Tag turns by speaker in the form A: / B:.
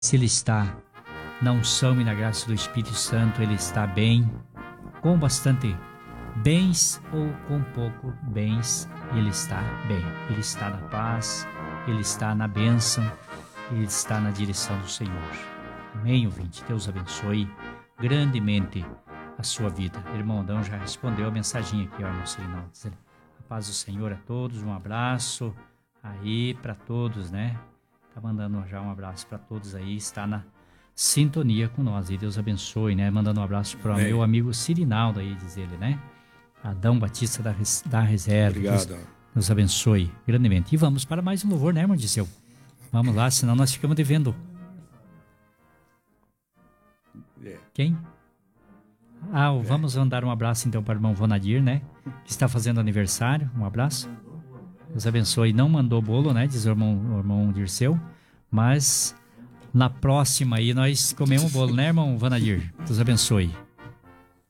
A: se ele está na unção e na graça do Espírito Santo, ele está bem, com bastante bens ou com pouco bens, ele está bem. Ele está na paz, ele está na bênção, ele está na direção do Senhor. Amém, ouvinte? Deus abençoe grandemente a sua vida. Irmão Adão já respondeu a mensagem aqui, ó, irmão Sirinal, dizendo: a paz do Senhor a todos, um abraço aí para todos, né? Tá mandando já um abraço para todos aí, está na sintonia com nós, e Deus abençoe, né? Mandando um abraço para o meu amigo Sirinaldo aí, diz ele, né? Adão Batista da Reserva.
B: Obrigado.
A: Deus abençoe grandemente. E vamos para mais um louvor, né, irmão Disseu? Vamos lá, senão nós ficamos devendo. Quem? Vamos mandar um abraço então para o irmão Vonadir, né? Que está fazendo aniversário. Um abraço. Deus abençoe. Não mandou bolo, né? Diz o irmão Dirceu. Mas na próxima aí nós comemos bolo, né, irmão Vonadir? Deus abençoe.